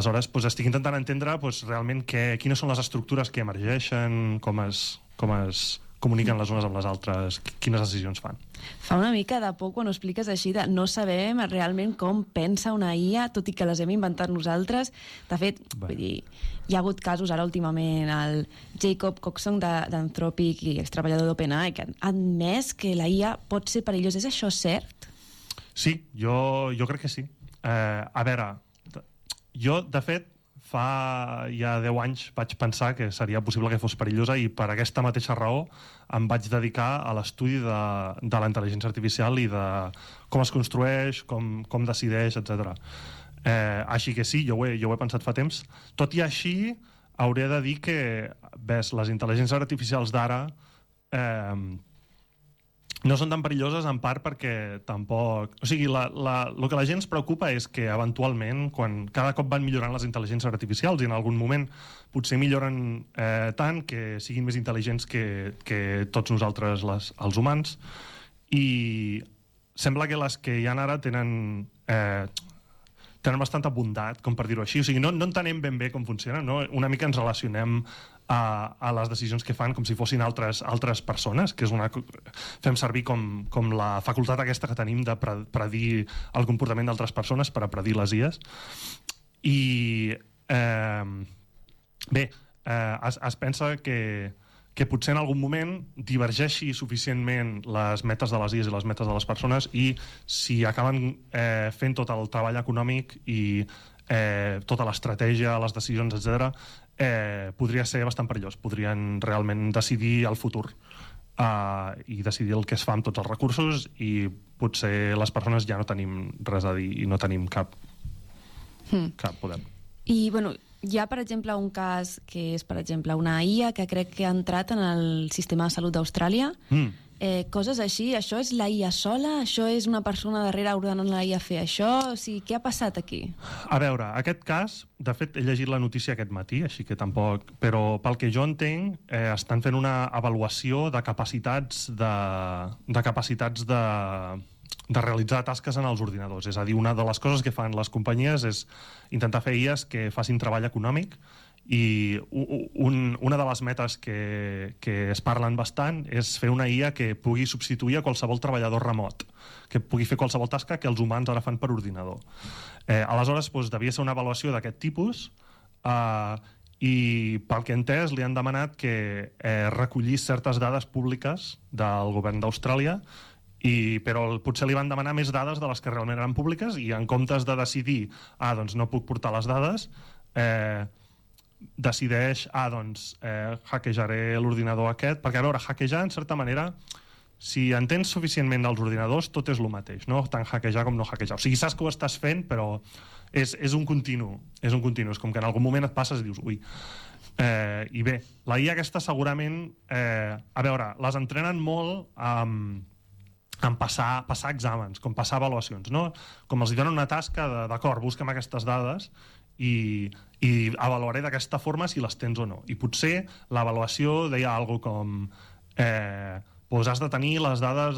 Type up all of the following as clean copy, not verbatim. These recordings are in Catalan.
aleshores estic intentant entendre realment quines són les estructures que emergeixen, com es comuniquen les unes amb les altres, quines decisions fan. Fa una mica de por quan ho expliques així, de no sabem realment com pensa una IA, tot i que les hem inventat nosaltres. De fet, vull dir, hi ha hagut casos ara últimament, el Jacob Coxon d'Anthropic i extreballador d'OpenAI, que han admès que la IA pot ser perillós. És això cert? Sí, jo crec que sí. A veure, jo, de fet, fa ja 10 anys vaig pensar que seria possible que fos perillosa i per aquesta mateixa raó em vaig dedicar a l'estudi de la intel·ligència artificial i de com es construeix, com decideix, etc. Així que sí, jo ho he pensat fa temps. Tot i així, hauré de dir que, ves, les intel·ligències artificials d'ara no són tan perilloses, en part perquè tampoc... O sigui, el que la gent es preocupa és que eventualment, quan cada cop van millorant les intel·ligències artificials i en algun moment potser milloren tant que siguin més intel·ligents que tots nosaltres, els humans, i sembla que les que hi ha ara tenen bastanta bondat, com per dir-ho així. O sigui, no entenem ben bé com funciona, no? Una mica ens relacionem a les decisions que fan com si fossin altres persones, que és fem servir com la facultat aquesta que tenim de predir el comportament d'altres persones per a predir les IAs. I bé, es pensa que potser en algun moment divergeixi suficientment les metes de les IAs i les metes de les persones, i si acaben fent tot el treball econòmic i tota l'estratègia, les decisions, etc., podria ser bastant perillós. Podrien realment decidir el futur i decidir el que es fa amb tots els recursos, i potser les persones ja no tenim res a dir i no tenim cap poder. I, bueno, hi ha, per exemple, un cas que és, per exemple, una IA que crec que ha entrat en el sistema de salut d'Austràlia. Coses així, això és la IA sola? Això és una persona darrere ordenant la IA fer això? O sigui, què ha passat aquí? A veure, aquest cas, de fet, he llegit la notícia aquest matí, així que tampoc... Però pel que jo entenc, estan fent una avaluació de capacitats de realitzar tasques en els ordinadors. És a dir, una de les coses que fan les companyies és intentar fer IAs que facin treball econòmic, i una de les metes que es parlen bastant és fer una IA que pugui substituir a qualsevol treballador remot, que pugui fer qualsevol tasca que els humans ara fan per ordinador. Aleshores, devia ser una avaluació d'aquest tipus, i pel que he entès li han demanat que recollís certes dades públiques del govern d'Austràlia, però potser li van demanar més dades de les que realment eren públiques, i en comptes de decidir doncs no puc portar les dades, decideix, hackejaré l'ordinador aquest, perquè, a veure, hackejar, en certa manera, si entens suficientment dels ordinadors, tot és el mateix, no? Tant hackejar com no hackejar. O sigui, saps que ho estàs fent, però és un continu. És com que en algun moment et passes i dius, ui. I bé, la IA aquesta segurament, a veure, les entrenen molt en passar exàmens, com passar avaluacions, no? Com els donen una tasca d'acord, busca'm aquestes dades i avaluaré d'aquesta forma si les tens o no. I potser l'avaluació deia alguna cosa com has de tenir les dades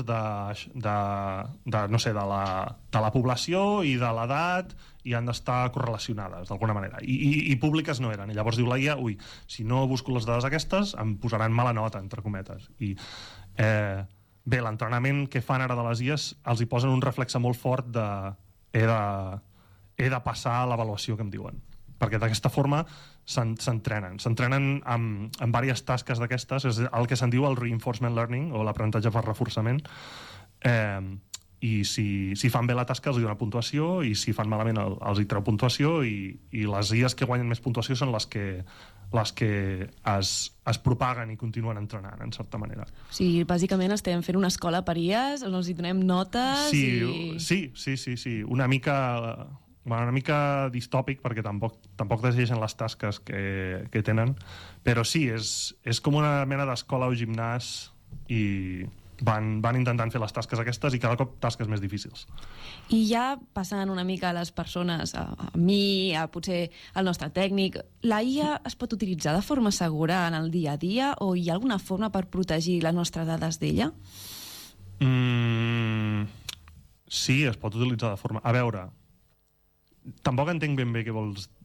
no sé, de la població i de l'edat, i han d'estar correlacionades d'alguna manera, i públiques no eren. I llavors diu la IA, ui, si no busco les dades aquestes em posaran mala nota, entre cometes. I bé, l'entrenament que fan ara de les IAs els hi posen un reflexe molt fort de he de passar l'avaluació que em diuen, perquè d'aquesta forma s'entrenen en diverses tasques d'aquestes. És el que se'n diu el reinforcement learning, o l'aprenentatge per reforçament, i si fan bé la tasca els hi dona puntuació, i si fan malament els hi treu puntuació, i les IAs que guanyen més puntuació són les que es propaguen i continuen entrenant, en certa manera. O sigui, bàsicament estem fent una escola per IAs, on els hi donem notes Sí, una mica distòpic, perquè tampoc decideixen les tasques que tenen, però sí, és com una mena d'escola o gimnàs, i van intentant fer les tasques aquestes, i cada cop tasques més difícils. I ja passant una mica a les persones, a mi, a potser al nostre tècnic, la IA es pot utilitzar de forma segura en el dia a dia, o hi ha alguna forma per protegir les nostres dades d'ella? Sí, es pot utilitzar de forma... A veure, tampoc entenc ben bé què vols